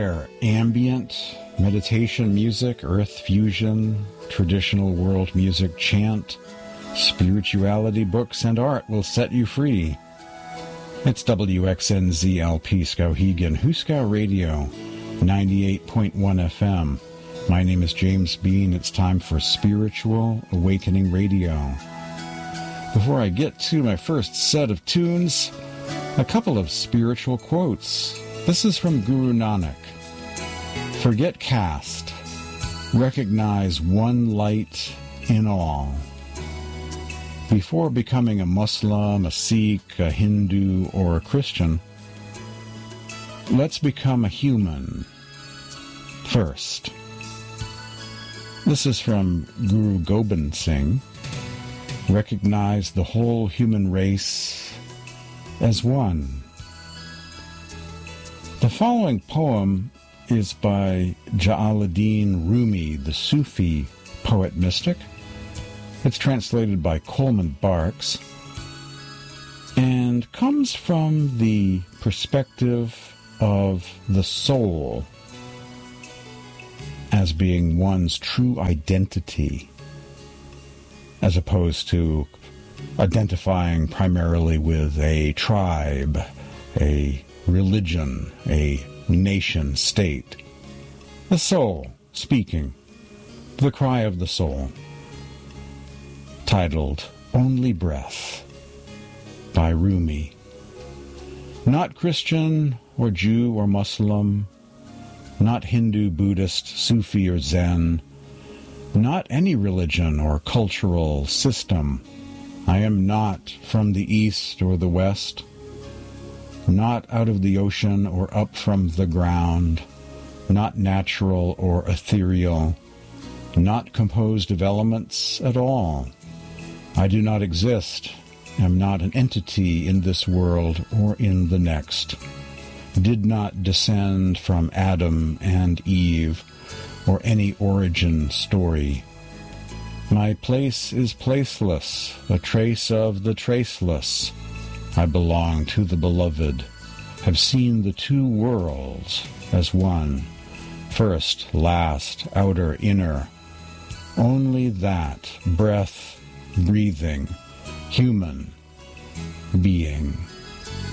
there. Ambient, meditation music, earth fusion, traditional world music, chant, spirituality, books, and art will set you free. It's WXNZLP Skowhegan, Huskow Radio, 98.1 FM. My name is James Bean. It's time for Spiritual Awakening Radio. Before I get to my first set of tunes, a couple of spiritual quotes. This is from Guru Nanak. Forget caste. Recognize one light in all. Before becoming a Muslim, a Sikh, a Hindu, or a Christian, let's become a human first. This is from Guru Gobind Singh. Recognize the whole human race as one. The following poem is by Jalaluddin Rumi, the Sufi poet-mystic. It's translated by Coleman Barks and comes from the perspective of the soul as being one's true identity, as opposed to identifying primarily with a tribe, a religion, a nation state. The soul speaking, the cry of the soul, titled Only Breath by Rumi. Not Christian or Jew or Muslim, not Hindu, Buddhist, Sufi, or Zen, not any religion or cultural system. I am not from the east or the west, not out of the ocean or up from the ground, not natural or ethereal, not composed of elements at all. I do not exist, am not an entity in this world or in the next, did not descend from Adam and Eve or any origin story. My place is placeless, a trace of the traceless. I belong to the beloved, have seen the two worlds as one, first, last, outer, inner. Only that, breath, breathing, human being.